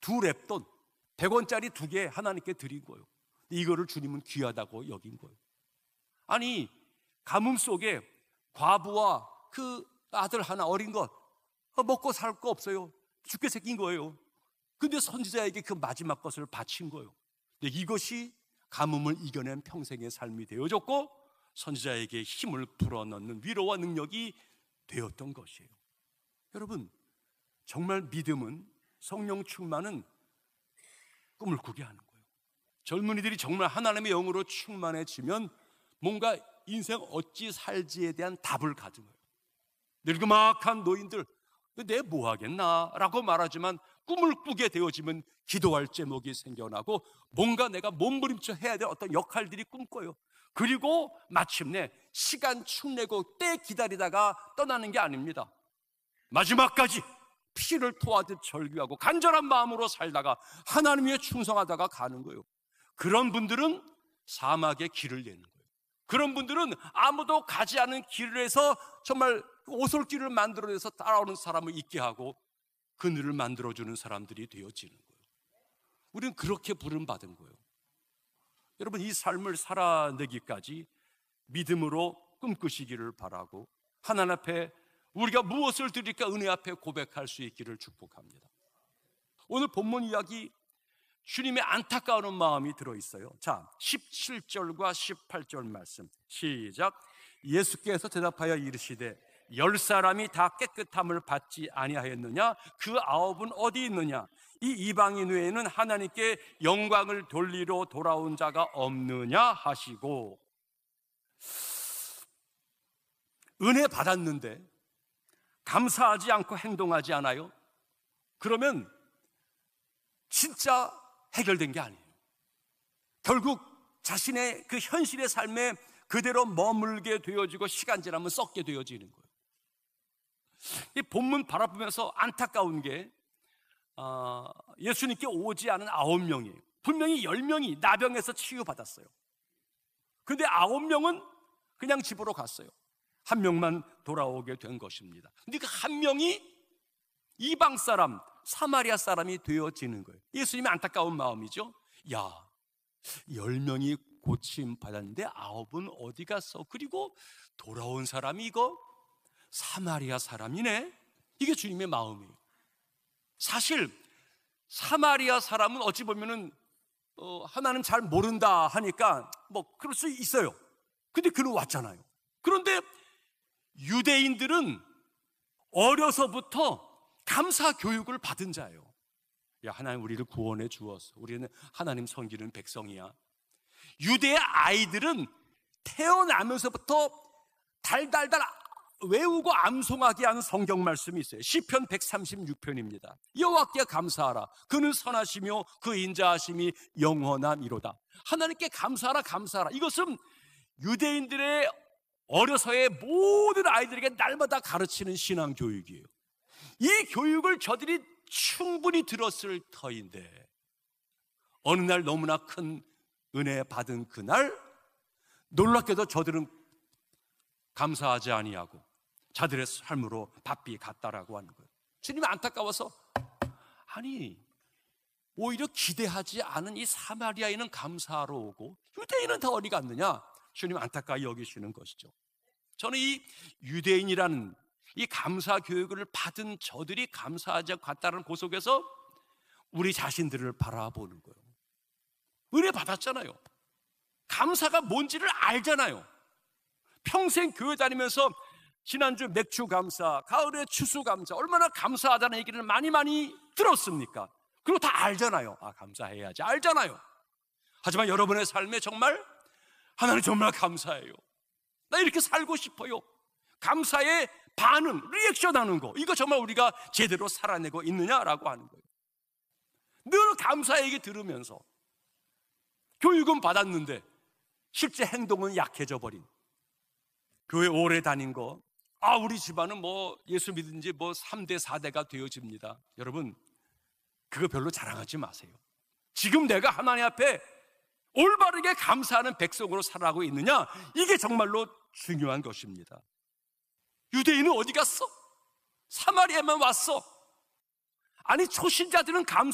두 랩돈 100원짜리 2개 하나님께 드린 거예요. 이거를 주님은 귀하다고 여긴 거예요. 아니, 가뭄 속에 과부와 그 아들 하나 어린 것 먹고 살 거 없어요. 죽게 생긴 거예요. 근데 선지자에게 그 마지막 것을 바친 거예요. 근데 이것이 가뭄을 이겨낸 평생의 삶이 되어졌고 선지자에게 힘을 불어넣는 위로와 능력이 되었던 것이에요. 여러분, 정말 믿음은, 성령 충만은 꿈을 꾸게 하는 거예요. 젊은이들이 정말 하나님의 영으로 충만해지면 뭔가 인생 어찌 살지에 대한 답을 가진 거예요. 늙음막한 노인들, 내 뭐 하겠나? 라고 말하지만 꿈을 꾸게 되어지면 기도할 제목이 생겨나고 뭔가 내가 몸부림쳐 해야 될 어떤 역할들이 꿈꿔요. 그리고 마침내 시간 축내고 때 기다리다가 떠나는 게 아닙니다. 마지막까지 피를 토하듯 절규하고 간절한 마음으로 살다가 하나님 위해 충성하다가 가는 거예요. 그런 분들은 사막의 길을 내는 거예요. 그런 분들은 아무도 가지 않은 길을 해서 정말 오솔길을 만들어내서 따라오는 사람을 있게 하고 그늘을 만들어주는 사람들이 되어지는 거예요. 우리는 그렇게 부름받은 거예요. 여러분, 이 삶을 살아내기까지 믿음으로 꿈꾸시기를 바라고 하나님 앞에 우리가 무엇을 드릴까 은혜 앞에 고백할 수 있기를 축복합니다. 오늘 본문 이야기 주님의 안타까운 마음이 들어있어요. 자, 17절과 18절 말씀 시작. 예수께서 대답하여 이르시되 10사람이 다 깨끗함을 받지 아니하였느냐? 그 9은 어디 있느냐? 이 이방인 외에는 하나님께 영광을 돌리러 돌아온 자가 없느냐 하시고, 은혜 받았는데 감사하지 않고 행동하지 않아요? 그러면 진짜 해결된 게 아니에요. 결국 자신의 그 현실의 삶에 그대로 머물게 되어지고 시간 지나면 썩게 되어지는 거예요. 이 본문 바라보면서 안타까운 게 예수님께 오지 않은 9명이에요. 분명히 10명이 나병에서 치유받았어요. 근데 9명은 그냥 집으로 갔어요. 1명만 돌아오게 된 것입니다. 근데 그 1명이 이방 사람, 사마리아 사람이 되어지는 거예요. 예수님의 안타까운 마음이죠. 야, 10명이 고침 받았는데 9은 어디 갔어? 그리고 돌아온 사람이 이거 사마리아 사람이네. 이게 주님의 마음이에요. 사실 사마리아 사람은 어찌 보면은 하나님 잘 모른다 하니까 뭐 그럴 수 있어요. 근데 그는 왔잖아요. 그런데 유대인들은 어려서부터 감사 교육을 받은 자예요. 야, 하나님 우리를 구원해 주었어. 우리는 하나님 섬기는 백성이야. 유대의 아이들은 태어나면서부터 달달달 외우고 암송하게 하는 성경 말씀이 있어요. 시편 136편입니다. 여호와께 감사하라. 그는 선하시며 그 인자하심이 영원함이로다. 하나님께 감사하라, 감사하라. 이것은 유대인들의 어려서의 모든 아이들에게 날마다 가르치는 신앙 교육이에요. 이 교육을 저들이 충분히 들었을 터인데 어느 날 너무나 큰 은혜 받은 그날 놀랍게도 저들은 감사하지 아니하고 자들의 삶으로 바삐 갔다라고 하는 거예요. 주님이 안타까워서 아니 오히려 기대하지 않은 이 사마리아인은 감사하러 오고 유대인은 다 어디 갔느냐? 주님 안타까이 여기시는 것이죠. 저는 이 유대인이라는 이 감사 교육을 받은 저들이 감사하지 않고 갔다는 그 속에서 우리 자신들을 바라보는 거예요. 은혜 받았잖아요. 감사가 뭔지를 알잖아요. 평생 교회 다니면서 지난주 맥주 감사, 가을에 추수 감사, 얼마나 감사하다는 얘기를 많이 들었습니까? 그리고 다 알잖아요. 아, 감사해야지 알잖아요. 하지만 여러분의 삶에 정말 하나님 정말 감사해요. 나 이렇게 살고 싶어요. 감사의 반응, 리액션 하는 거, 이거 정말 우리가 제대로 살아내고 있느냐라고 하는 거예요. 늘 감사 얘기 들으면서 교육은 받았는데 실제 행동은 약해져 버린, 교회 오래 다닌 거, 우리 집안은 뭐 예수 믿은 지 뭐 3대 4대가 되어집니다. 여러분 그거 별로 자랑하지 마세요. 지금 내가 하나님 앞에 올바르게 감사하는 백성으로 살아가고 있느냐, 이게 정말로 중요한 것입니다. 유대인은 어디 갔어? 사마리아만 왔어. 아니 초신자들은